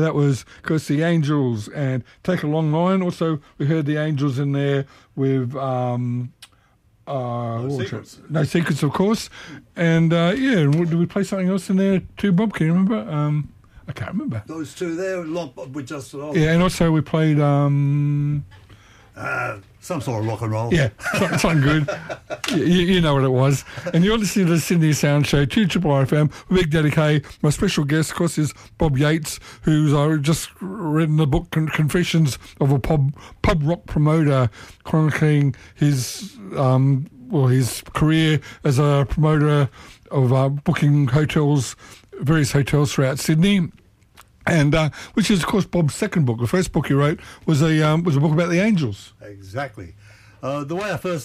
that was, of course, the Angels and Take a Long Line. Also, we heard the Angels in there with No Secrets. No Secrets, of course. And did we play something else in there too, Bob? Can you remember? I can't remember. Those two there, we just... Yeah, and also we played... some sort of rock and roll. Yeah, something good. You know what it was. And you're listening to the Sydney Sound Show, 2 Triple FM, with Big Daddy K. My special guest, of course, is Bob Yates, who's just written the book Confessions of a Pub Rock Promoter, chronicling his career as a promoter of booking hotels, various hotels throughout Sydney. And which is, of course, Bob's second book. The first book he wrote was a book about the Angels. Exactly. The way I first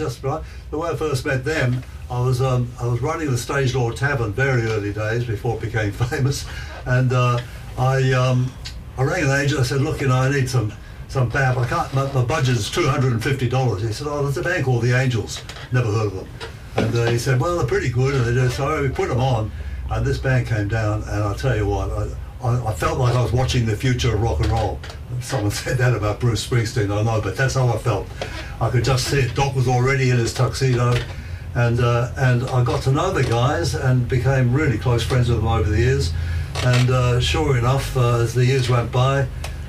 met them, I was running the Stage Door Tavern very early days before it became famous, and I rang an agent. I said, "Look, I need some band. I can't. My budget is $250." He said, "Oh, there's a band called the Angels. Never heard of them." And he said, "Well, they're pretty good." And they do. So we put them on, and this band came down. And I'll tell you what. I felt like I was watching the future of rock and roll. Someone said that about Bruce Springsteen, I know, but that's how I felt. I could just see it. Doc was already in his tuxedo, and I got to know the guys and became really close friends with them over the years. And sure enough, as the years went by,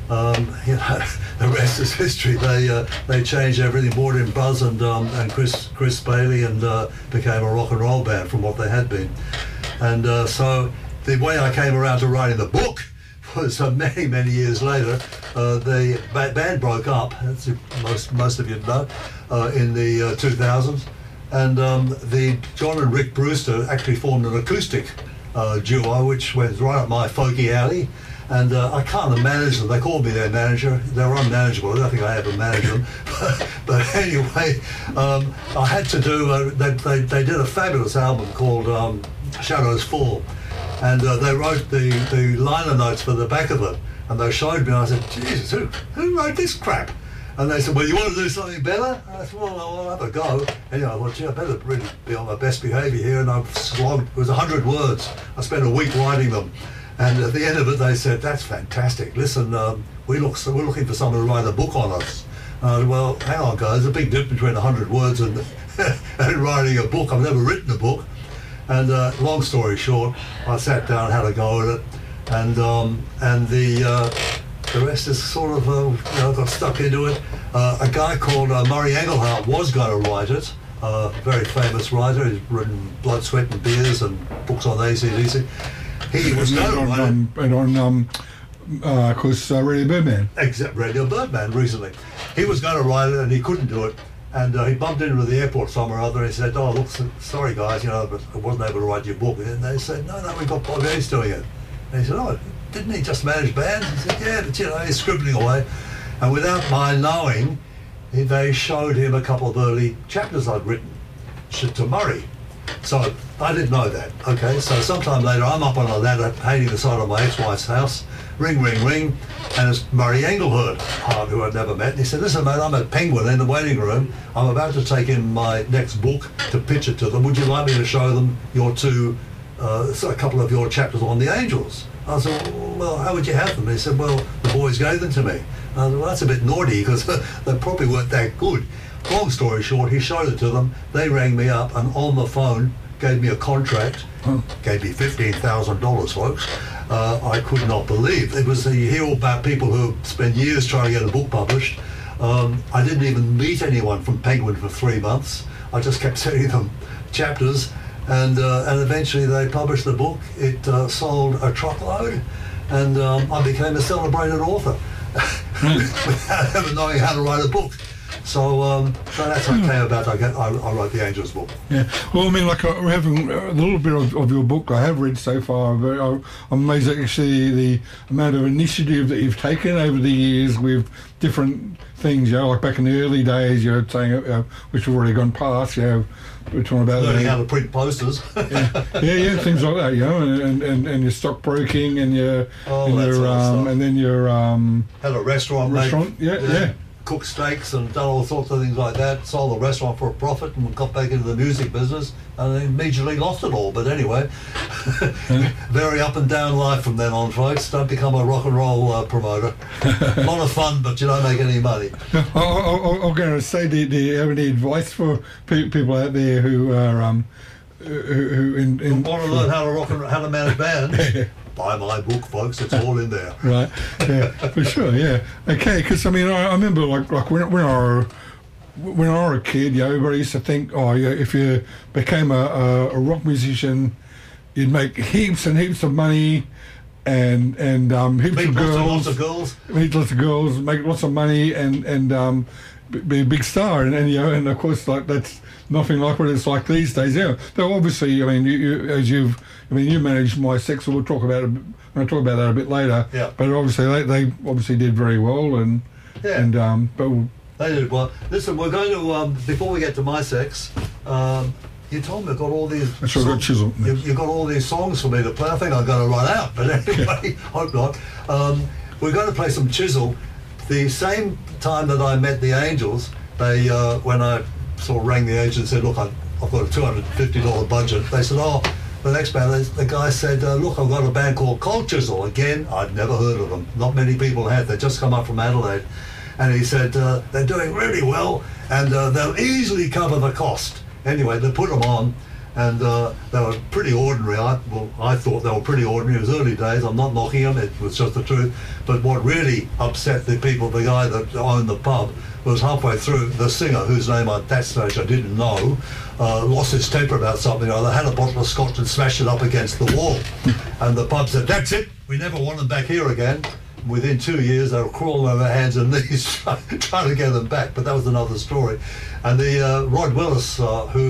the rest is history. They changed everything, brought in Buzz and Chris Bailey, and became a rock and roll band from what they had been. And so the way I came around to writing the book was many years later. The band broke up, as most of you know, in the 2000s, and the John and Rick Brewster actually formed an acoustic duo, which went right up my folky alley. And I can't manage them. They called me their manager. They were unmanageable. I don't think I ever managed them. But anyway, I had to do. They did a fabulous album called Shadows Fall. And they wrote the liner notes for the back of it, and they showed me, and I said, "Jesus, who wrote this crap?" And they said, "Well, you want to do something better?" I said, "Well, I'll have a go." Anyway, I thought, "Gee, I better really be on my best behaviour here," and I've slogged. It was 100 words. I spent a week writing them, and at the end of it, they said, "That's fantastic. Listen, we're looking for someone to write a book on us." And I said, "Well, hang on, guys. There's a big difference between 100 words and and writing a book. I've never written a book." And long story short, I sat down and had a go at it, and the rest is sort of got stuck into it. A guy called Murray Engelhardt was going to write it, a very famous writer. He's written Blood, Sweat and Beers and books on AC/DC. He was going to write it. And on, of course, Radio Birdman. Except Radio Birdman recently. He was going to write it and he couldn't do it. And he bumped into the airport somewhere or other, and he said, "Oh, look, sorry guys, but I wasn't able to write your book." And they said, no, we've got Bob Yates doing it. And he said, "Oh, didn't he just manage bands?" He said, "Yeah, but he's scribbling away." And without my knowing, they showed him a couple of early chapters I'd written to Murray. So I didn't know that. Okay, so sometime later, I'm up on a ladder painting the side of my ex-wife's house. Ring, ring, ring. And it's Murray Engelhardt, who I'd never met. And he said, "Listen, mate, I'm at Penguin in the waiting room. I'm about to take in my next book to pitch it to them. Would you like me to show them a couple of your chapters on the Angels?" I said, "Well, how would you have them?" He said, "Well, the boys gave them to me." I said, "Well, that's a bit naughty because they probably weren't that good." Long story short, he showed it to them. They rang me up and on the phone gave me a contract. Gave me $15,000, folks. I could not believe. It was, you hear all about people who spend years trying to get a book published. I didn't even meet anyone from Penguin for 3 months. I just kept sending them chapters, and eventually they published the book. It sold a truckload, and I became a celebrated author without ever knowing how to write a book. So that's how it came about. I wrote the Angels book. Yeah. Well, I mean, like we're having a little bit of your book I have read so far. I'm amazed at actually the amount of initiative that you've taken over the years with different things. Like back in the early days, you're saying, which we've already gone past. We're talking about learning how to print posters. Things like that. And your stockbroking and your and then your had a restaurant. Yeah. cooked steaks and done all sorts of things like that, sold the restaurant for a profit and got back into the music business and immediately lost it all. But anyway, very up and down life from then on, folks. Don't become a rock and roll promoter. A lot of fun, but you don't make any money. I'm going to say, do you have any advice for people out there who are who want to learn how to rock and how to manage bands? Buy my book, folks. It's all in there. Right. Yeah, for sure. Yeah. Okay. Because I mean, I remember like when I were a kid, everybody used to think, oh, yeah, if you became a rock musician, you'd make heaps and heaps of money, and heaps Meet of girls, lots of girls, meet lots of girls, make lots of money, and be a big star, and of course, like that's nothing like what it's like these days. Yeah, though obviously, I mean, you managed My Sex, so we'll talk about it. I'll talk about that a bit later. Yeah. But obviously, they obviously did very well, and they did well. Listen, we're going to before we get to My Sex. You told me I've got all these. That's right, got Chisel. You've got all these songs for me to play. I think I'm going to run out, but anyway, hope not. We're going to play some Chisel. The same time that I met the Angels, they when I sort of rang the agent and said, look, I've got a $250 budget. They said, oh, the next band, the guy said, look, I've got a band called Cold Chisel. Again, I'd never heard of them. Not many people had. They'd just come up from Adelaide. And he said, they're doing really well, and they'll easily cover the cost. Anyway, they put them on, and they were pretty ordinary. I thought they were pretty ordinary. It was early days. I'm not knocking them. It was just the truth. But what really upset the people, the guy that owned the pub, was halfway through, the singer, whose name at that stage I didn't know, lost his temper about something or other, had a bottle of scotch and smashed it up against the wall. And the pub said, that's it. We never want them back here again. Within 2 years, they were crawling on their hands and knees trying to get them back. But that was another story. And the Rod Willis, who